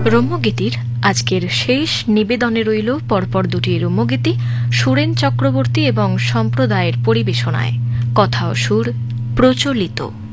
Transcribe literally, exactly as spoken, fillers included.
রম্যগীতির আজকের শেষ নিবেদনে রইল পরপর দুটি রম্যগীতি সুরেন চক্রবর্তী এবং সম্প্রদায়ের পরিবেশনায়। কথা ও সুর প্রচলিত।